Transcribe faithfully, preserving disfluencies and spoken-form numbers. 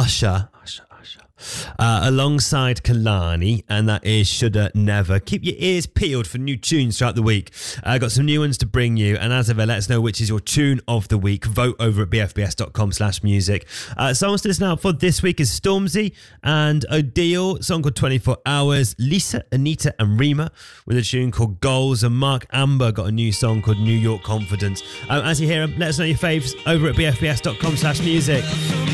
Usher. Usher, Usher. Uh, alongside Kalani, and that is Shoulda Never. Keep your ears peeled for new tunes throughout the week. I uh, got some new ones to bring you, and as ever, let us know which is your tune of the week. Vote over at bfbs.com slash music. Uh, songs to listen out for this week is Stormzy and Odile, song called twenty-four hours. Lisa, Anita, and Rima with a tune called Goals, and Mark Amber got a new song called New York Confidence. Um, as you hear them, let us know your faves over at bfbs.com slash music.